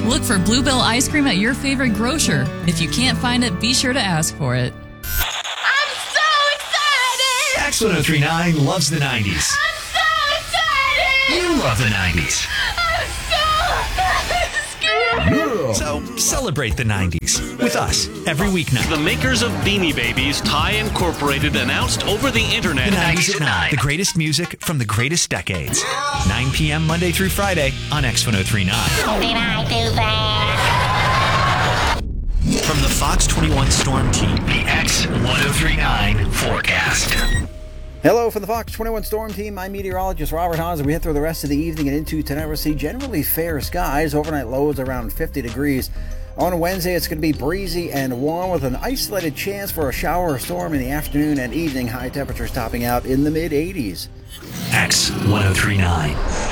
Look for Bluebell ice cream at your favorite grocer. If you can't find it, be sure to ask for it. I'm so excited! X1039 loves the 90s. I'm so excited! You love the 90s. I'm so scared! So celebrate the 90s with us every weeknight. The makers of Beanie Babies, Ty Incorporated, announced over the internet. The 90s at 9. The greatest music from the greatest decades. 9 p.m. Monday through Friday on X1039. Did I do that? From the Fox 21 Storm Team, the X1039 forecast. Hello from the Fox 21 Storm Team. I'm meteorologist Robert Haas. We hit through the rest of the evening and into tonight. We'll see generally fair skies. Overnight lows around 50 degrees. On Wednesday, it's going to be breezy and warm with an isolated chance for a shower or storm in the afternoon and evening. High temperatures topping out in the mid-80s. X1039.